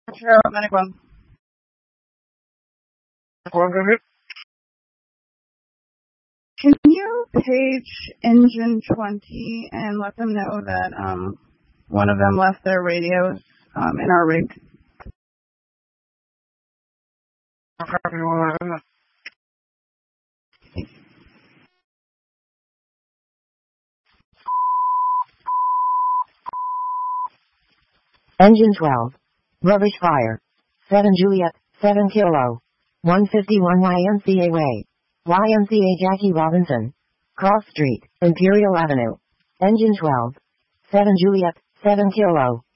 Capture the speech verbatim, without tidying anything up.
Sure, Medic one. One, go ahead. Can you page engine twenty and let them know that um one of them left their radios um in our rig? Copy one. Engine twelve. Rubbish fire. seven Juliet, seven Kilo. one fifty-one Y M C A Way. Y M C A Jackie Robinson. Cross Street, Imperial Avenue. Engine twelve. seven Juliet, seven Kilo.